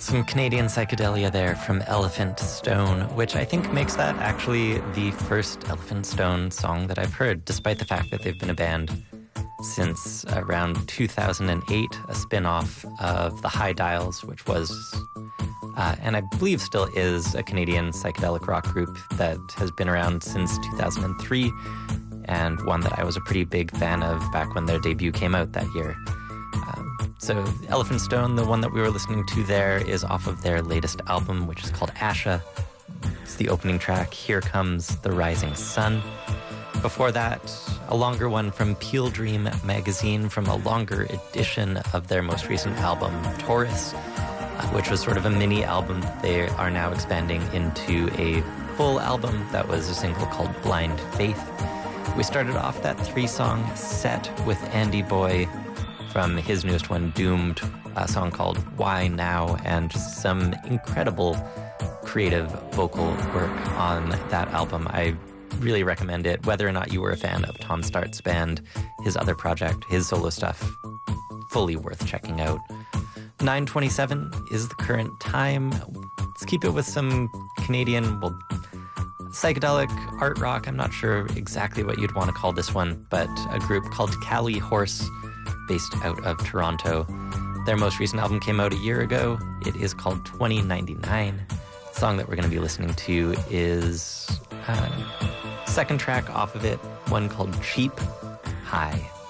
Some Canadian psychedelia there from Elephant Stone, which I think makes that actually the first Elephant Stone song that I've heard, despite the fact that they've been a band since around 2008, a spin-off of the High Dials, which was, and I believe still is, a Canadian psychedelic rock group that has been around since 2003, and one that I was a pretty big fan of back when their debut came out that year. So Elephant Stone, the one that we were listening to there, is off of their latest album, which is called Asha. It's the opening track, Here Comes the Rising Sun. Before that, a longer one from Peel Dream magazine from a longer edition of their most recent album, Taurus, which was sort of a mini album that they are now expanding into a full album that was a single called Blind Faith. We started off that 3-song set with Andy Boy from his newest one, Doomed, a song called Why Now, and just some incredible creative vocal work on that album. I really recommend it, whether or not you were a fan of Tom Start's band, his other project, his solo stuff, fully worth checking out. 9:27 is the current time. Let's keep it with some Canadian, psychedelic art rock. I'm not sure exactly what you'd want to call this one, but a group called Cali Horse, based out of Toronto. Their most recent album came out a year ago. It is called 2099. The song that we're going to be listening to is second track off of it, one called Cheap High.